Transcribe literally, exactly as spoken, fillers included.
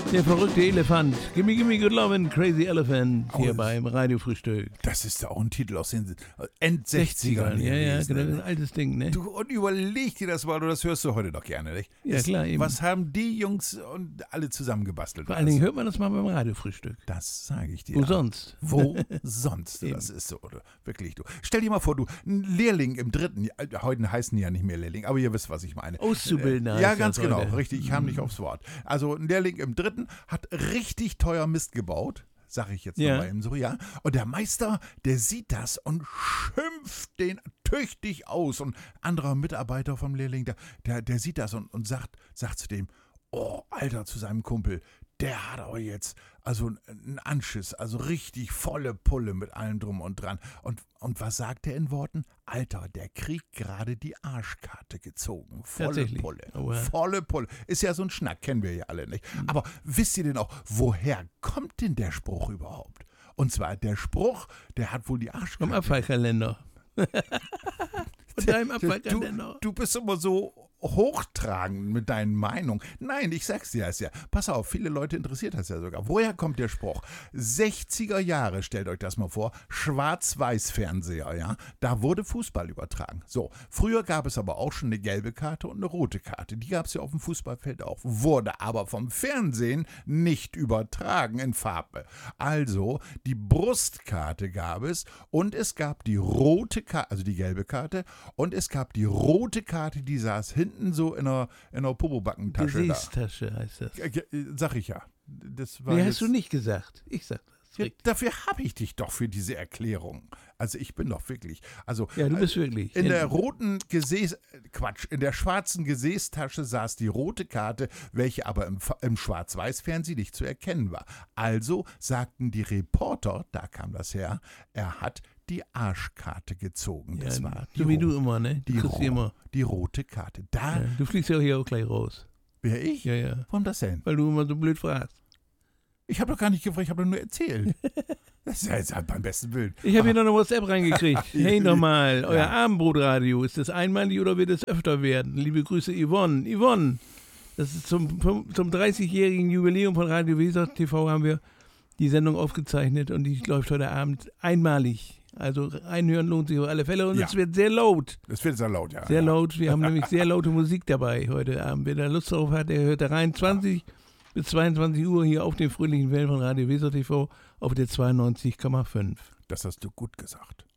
Der verrückte Elefant. Gimme, gimme good lovin', crazy elephant. Hier Oh, beim Radiofrühstück. Das ist ja auch ein Titel aus den End-sechzigern. Ja, ja, gewesen, genau, ne? ein altes Ding, ne? Du, und überleg dir das mal, du, das hörst du heute doch gerne, nicht? Ja, Das, klar, eben. Was haben die Jungs und alle zusammengebastelt? Vor allen Dingen hört man das mal beim Radiofrühstück. Das sage ich dir. Wo sonst? Wo sonst? Das ist so, du. Wirklich, du. Stell dir mal vor, du, ein Lehrling im dritten, heute heißen die ja nicht mehr Lehrling, aber ihr wisst, was ich meine. Auszubildender. Ja, heißt ganz das genau, heute. richtig, ich kam nicht aufs Wort. Also ein Lehrling im dritten hat richtig teuer Mist gebaut, sag ich jetzt Ja. nochmal eben so, ja. Und der Meister, der sieht das und schimpft den tüchtig aus. Und anderer Mitarbeiter vom Lehrling, der, der, der sieht das und, und sagt, sagt zu dem, oh, Alter, zu seinem Kumpel, der hat aber jetzt also einen Anschiss, also richtig volle Pulle mit allem drum und dran. Und, und was sagt er in Worten? Alter, der kriegt gerade die Arschkarte gezogen. Volle Tatsächlich. Pulle. Oh, ja. Volle Pulle. Ist ja so ein Schnack, kennen wir ja alle nicht. Aber wisst ihr denn auch, woher kommt denn der Spruch überhaupt? Und zwar der Spruch, der hat wohl die Arschkarte. Vom Abfallkalender. Von deinem Du, Abfallkalender. du bist immer so hochtragend mit deinen Meinungen. Nein, ich sag's dir das ja. Pass auf, viele Leute interessiert das ja sogar. Woher kommt der Spruch? sechziger Jahre, stellt euch das mal vor, Schwarz-Weiß-Fernseher, ja. Da wurde Fußball übertragen. So, früher gab es aber auch schon eine gelbe Karte und eine rote Karte. Die gab es ja auf dem Fußballfeld auch. Wurde aber vom Fernsehen nicht übertragen in Farbe. Also, die Brustkarte gab es und es gab die rote Karte, also die gelbe Karte, und es gab die rote Karte, die saß hinten so in einer, in einer Popobackentasche. Gesäßtasche heißt das. Da. Sag ich ja. Das war Nee, jetzt, hast du nicht gesagt. Ich sag das. Ja, Richtig. dafür habe ich dich doch für diese Erklärung. Also ich bin doch wirklich. Also Ja, du bist wirklich. in der roten Gesäß, Quatsch, in der schwarzen Gesäßtasche saß die rote Karte, welche aber im, Fa- im Schwarz-Weiß-Fernsehen nicht zu erkennen war. Also sagten die Reporter, da kam das her, er hat die Arschkarte gezogen. Das Ja, war die, so wie ro- du immer, ne? Du die, kriegst sie immer. ro- die rote Karte. Da Ja, du fliegst ja hier auch gleich raus. wäre ich. Ja, ja. Warum das denn? Weil du immer so blöd fragst. Ich habe doch gar nicht gefragt, ich habe doch nur erzählt. Das ist ja jetzt halt beim besten Willen. Ich habe hier noch eine WhatsApp reingekriegt. Hey nochmal, euer Ja. Abendbrotradio, ist das einmalig oder wird es öfter werden? Liebe Grüße, Yvonne. Yvonne, das ist zum, zum dreißigjährigen Jubiläum von Radio Weser T V haben wir die Sendung aufgezeichnet und die läuft heute Abend einmalig. Also reinhören lohnt sich auf alle Fälle und Ja. es wird sehr laut. Das wird sehr laut, ja. Sehr ja. laut. Wir haben nämlich sehr laute Musik dabei heute Abend. Wer da Lust drauf hat, der hört da rein. zwanzig bis zweiundzwanzig Uhr hier auf den fröhlichen Wellen von Radio Weser T V auf der zweiundneunzig Komma fünf. Das hast du gut gesagt.